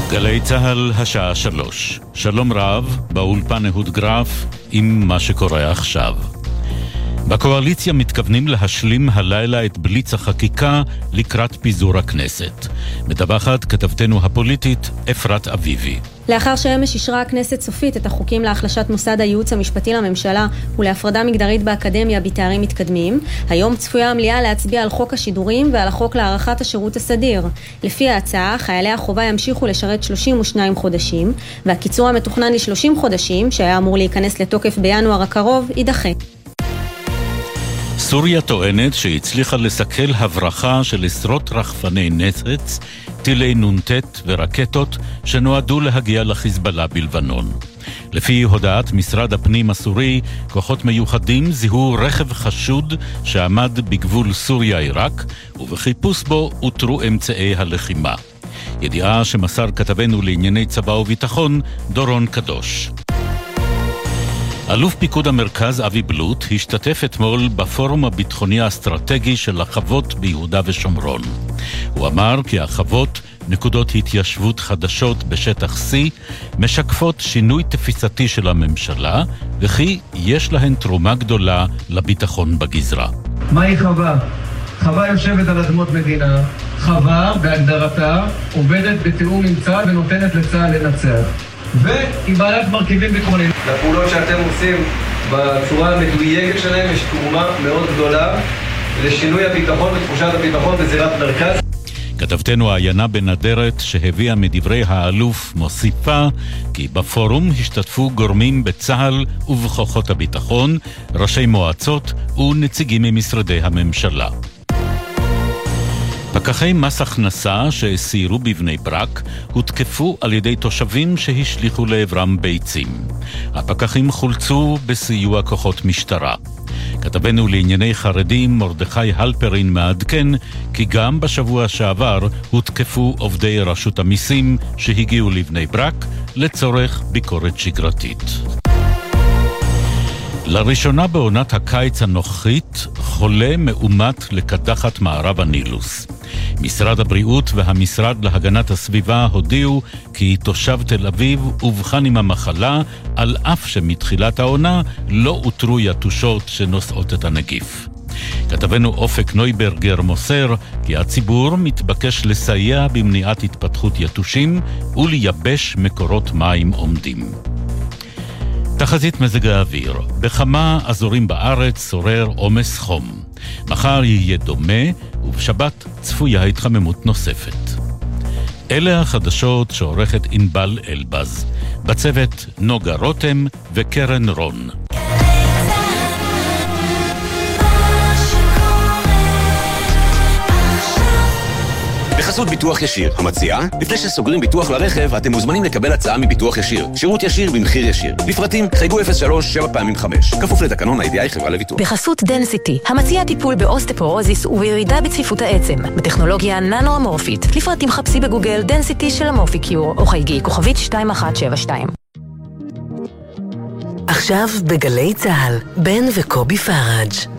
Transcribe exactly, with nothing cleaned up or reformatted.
גלי צהל השעה שלוש. שלום רב, באולפן אהוד גרף עם מה שקורה עכשיו. בקואליציה מתכוונים להשלים הלילה את בליץ החקיקה לקראת פיזור הכנסת. מדווחת כתבתנו הפוליטית אפרת אביבי. לאחר שאמש אישרה הכנסת סופית את החוקים להחלשת מוסד הייעוץ המשפטי לממשלה ולהפרדה מגדרית באקדמיה בתארים מתקדמים, היום צפויה המליאה להצביע על חוק השידורים ועל החוק להארכת השירות הסדיר. לפי ההצעה, חיילי החובה ימשיכו לשרת שלושים ושניים חודשים, והקיצור המתוכנן ל-שלושים חודשים, שהיה אמור להיכנס לתוקף בינואר הקרוב, יידחה. סוריה טוענת שהצליחה לסכל הברחה של עשרות רחפני נצץ, טילי נונטט ורקטות שנועדו להגיע לחיזבאללה בלבנון. לפי הודעת משרד הפנים הסורי, כוחות מיוחדים זיהו רכב חשוד שעמד בגבול סוריה-עיראק, ובחיפוש בו הותרו אמצעי הלחימה. ידיעה שמסר כתבנו לענייני צבא וביטחון, דורון קדוש. אלוף פיקוד המרכז אבי בלוט השתתף אתמול בפורום הביטחוני האסטרטגי של החוות ביהודה ושומרון. הוא אמר כי החוות, נקודות התיישבות חדשות בשטח C, משקפות שינוי תפיסתי של הממשלה, וכי יש להן תרומה גדולה לביטחון בגזרה. מהי חווה? חווה יושבת על אדמות מדינה. חווה, בהגדרתה, עובדת בתיאום עם צה"ל ונותנת לצה"ל לנצח. והיא בעלת מרכיבים ביטחוניים. לפעולות שאתם עושים בצורה המדויקת שלהם יש תרומה מאוד גדולה לשינוי הביטחון ותחושת הביטחון בזירת מרכז. כתבתנו עיינה בנדרת שהביאה מדברי האלוף מוסיפה כי בפורום השתתפו גורמים בצה"ל ובכוחות הביטחון, ראשי מועצות ונציגים ממשרדי הממשלה. פקחי מס הכנסה שהסיירו בבני ברק הותקפו על ידי תושבים שהשליחו לעברם ביצים. הפקחים חולצו בסיוע כוחות משטרה. כתבנו לענייני חרדים מרדכי הלפרין מעדכן כי גם בשבוע שעבר הותקפו עובדי רשות המיסים שהגיעו לבני ברק לצורך ביקורת שגרתית. לראשונה בעונת הקיץ הנוכחית חולה מאומת לקדחת מערב הנילוס. משרד הבריאות והמשרד להגנת הסביבה הודיעו כי תושב תל אביב אובחן עם המחלה, על אף שמתחילת העונה לא אותרו יתושות שנושאות את הנגיף. כתבנו אופק נויברגר מוסר כי הציבור מתבקש לסייע במניעת התפתחות יתושים ולייבש מקורות מים עומדים. תחזית מזג האוויר. בכמה אזורים בארץ שורר עומס חום. מחר יהיה דומה, ובשבת צפויה התחממות נוספת. אלה החדשות שעורכת ענבל אלבז. בצוות נוגה רותם וקרן רון. בחסות ביטוח ישיר, המציעה, לפני שסוגרים ביטוח לרכב, אתם מוזמנים לקבל הצעה מביטוח ישיר. שירות ישיר במחיר ישיר. לפרטים, חייגו אפס שלוש שבע פעמים חמש. כפוף לתקנון ה-איי די איי חברה לביטוח. בחסות דנסיטי, המציעה טיפול באוסטפורוזיס ובירידה בצפיפות העצם, בטכנולוגיה ננו-אמורפית. לפרטים חפשי בגוגל דנסיטי של אמורפיקיור, או חייגי כוכבית שתיים אחת שבע שתיים. עכשיו בגלי צהל, בן וקובי פראג'.